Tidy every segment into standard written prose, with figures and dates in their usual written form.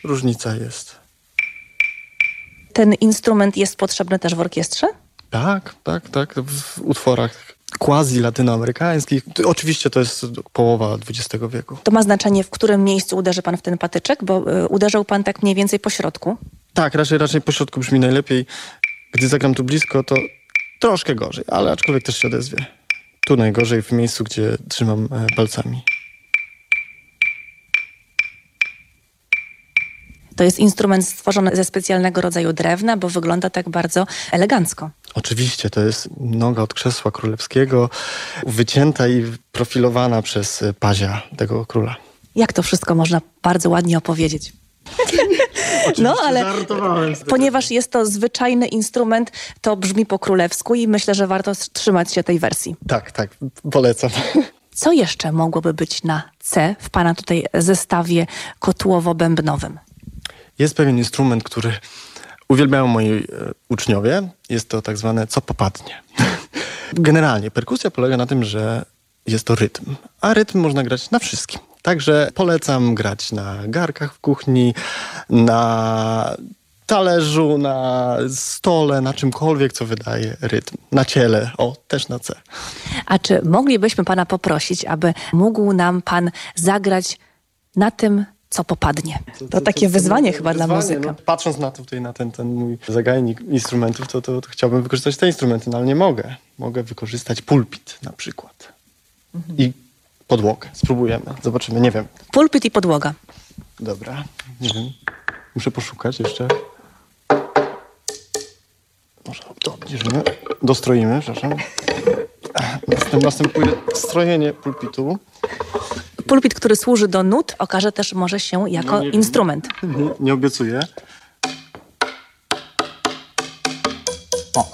różnica jest. Ten instrument jest potrzebny też w orkiestrze? Tak. W utworach quasi-latynoamerykańskich. Oczywiście to jest połowa XX wieku. To ma znaczenie, w którym miejscu uderzy pan w ten patyczek, bo uderzył pan tak mniej więcej po środku. Tak, raczej po środku brzmi najlepiej. Gdy zagram tu blisko, to troszkę gorzej, ale aczkolwiek też się odezwie. Tu najgorzej, w miejscu, gdzie trzymam palcami. To jest instrument stworzony ze specjalnego rodzaju drewna, bo wygląda tak bardzo elegancko. Oczywiście, to jest noga od krzesła królewskiego, wycięta i profilowana przez pazia tego króla. Jak to wszystko można bardzo ładnie opowiedzieć? No, ale ponieważ jest to zwyczajny instrument, to brzmi po królewsku i myślę, że warto trzymać się tej wersji. Tak, polecam. Co jeszcze mogłoby być na C w pana tutaj zestawie kotłowo-bębnowym? Jest pewien instrument, który uwielbiają moi uczniowie. Jest to tak zwane co popadnie. Generalnie perkusja polega na tym, że jest to rytm, a rytm można grać na wszystkim. Także polecam grać na garkach w kuchni, na talerzu, na stole, na czymkolwiek, co wydaje rytm. Na ciele, też na C. A czy moglibyśmy pana poprosić, aby mógł nam pan zagrać na tym, co popadnie? To takie wyzwanie chyba dla muzyka. No, patrząc na to tutaj, na ten mój zagajnik instrumentów, to chciałbym wykorzystać te instrumenty, no ale nie mogę. Mogę wykorzystać pulpit na przykład. I podłogę. Spróbujemy. Zobaczymy. Nie wiem. Pulpit i podłoga. Dobra. Nie wiem. Muszę poszukać jeszcze. Może to obniżymy. Dostroimy, przepraszam. Następuje strojenie pulpitu. Pulpit, który służy do nut, okaże też może się jako instrument. Nie obiecuję. O.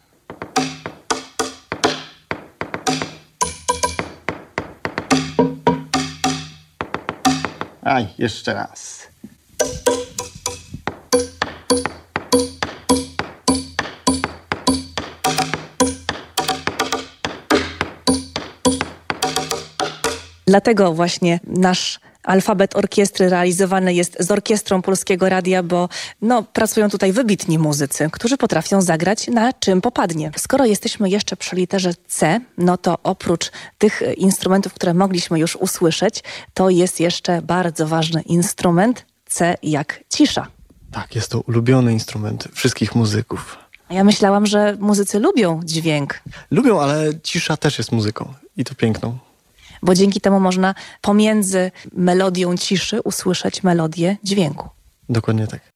Jeszcze raz. Dlatego właśnie nasz alfabet orkiestry realizowany jest z Orkiestrą Polskiego Radia, bo pracują tutaj wybitni muzycy, którzy potrafią zagrać na czym popadnie. Skoro jesteśmy jeszcze przy literze C, to oprócz tych instrumentów, które mogliśmy już usłyszeć, to jest jeszcze bardzo ważny instrument C jak cisza. Tak, jest to ulubiony instrument wszystkich muzyków. A ja myślałam, że muzycy lubią dźwięk. Lubią, ale cisza też jest muzyką i to piękną. Bo dzięki temu można pomiędzy melodią ciszy usłyszeć melodię dźwięku. Dokładnie tak.